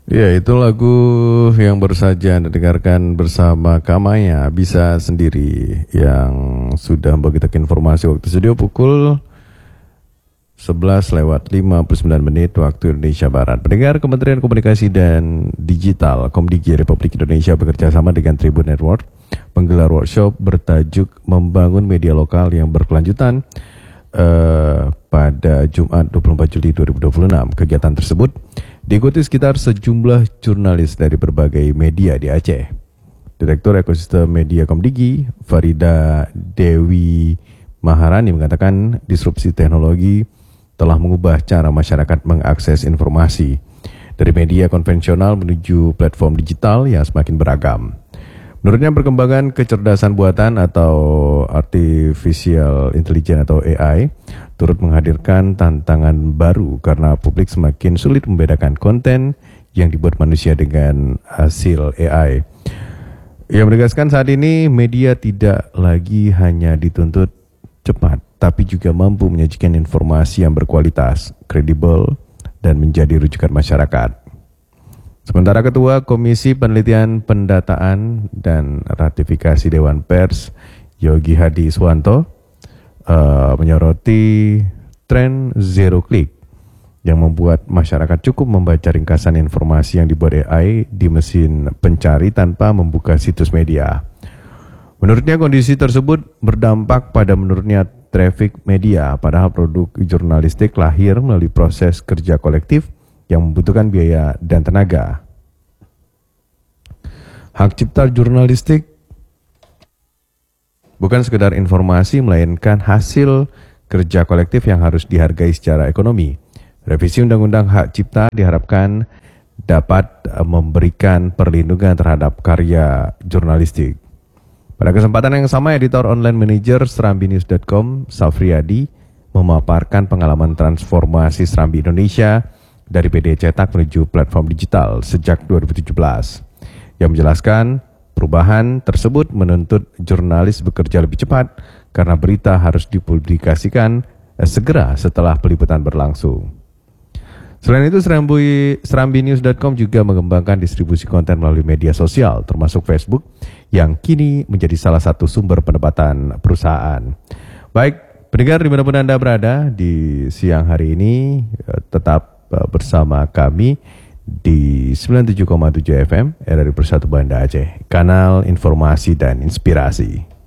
Ya, itu lagu yang baru saja Anda dengarkan bersama Kamaya, Bisa Sendiri, yang sudah membagi informasi waktu studio pukul 11:59 waktu Indonesia Barat. Pendengar, Kementerian Komunikasi dan Digital Komdigi Republik Indonesia bekerja sama dengan Tribun Network menggelar workshop bertajuk Membangun Media Lokal yang berkelanjutan pada Jumat 24 Juli 2026. Kegiatan tersebut diikuti sekitar sejumlah jurnalis dari berbagai media di Aceh. Direktur Ekosistem Media Komdigi, Farida Dewi Maharani, mengatakan disrupsi teknologi telah mengubah cara masyarakat mengakses informasi dari media konvensional menuju platform digital yang semakin beragam. Menurutnya, perkembangan kecerdasan buatan atau artificial intelligence atau AI turut menghadirkan tantangan baru karena publik semakin sulit membedakan konten yang dibuat manusia dengan hasil AI. Ia menegaskan saat ini media tidak lagi hanya dituntut cepat, tapi juga mampu menyajikan informasi yang berkualitas, kredibel, dan menjadi rujukan masyarakat. Sementara Ketua Komisi Penelitian Pendataan dan Ratifikasi Dewan Pers, Yogi Hadi Iswanto, menyoroti tren zero click yang membuat masyarakat cukup membaca ringkasan informasi yang dibuat AI di mesin pencari tanpa membuka situs media. Menurutnya, kondisi tersebut berdampak pada menurunnya traffic media, padahal produk jurnalistik lahir melalui proses kerja kolektif yang membutuhkan biaya dan tenaga. Hak cipta jurnalistik bukan sekedar informasi, melainkan hasil kerja kolektif yang harus dihargai secara ekonomi. Revisi Undang-Undang Hak Cipta diharapkan dapat memberikan perlindungan terhadap karya jurnalistik. Pada kesempatan yang sama, editor online manager SerambiNews.com, Safriyadi, memaparkan pengalaman transformasi Serambi Indonesia dari PD cetak menuju platform digital sejak 2017. Yang menjelaskan, perubahan tersebut menuntut jurnalis bekerja lebih cepat karena berita harus dipublikasikan segera setelah peliputan berlangsung. Selain itu, SerambiNews.com juga mengembangkan distribusi konten melalui media sosial, termasuk Facebook, yang kini menjadi salah satu sumber pendapatan perusahaan. Baik, pendengar dimanapun Anda berada di siang hari ini, tetap bersama kami di 97,7 FM RRI Persatu Banda Aceh, kanal informasi dan inspirasi.